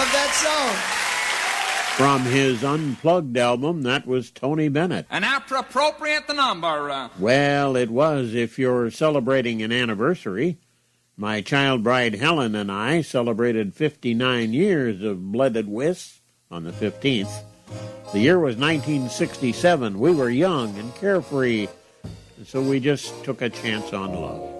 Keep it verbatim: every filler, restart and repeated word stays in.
love that song. From his Unplugged album, that was Tony Bennett. And after appropriate the number. Uh... Well, it was if you're celebrating an anniversary. My child bride Helen and I celebrated fifty-nine years of Blooded Wisp on the fifteenth. The year was nineteen sixty-seven. We were young and carefree, and so we just took a chance on love.